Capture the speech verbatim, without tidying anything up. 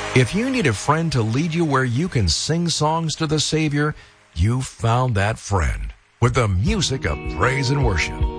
If you need a friend to lead you where you can sing songs to the Savior, you found that friend with the music of praise and worship.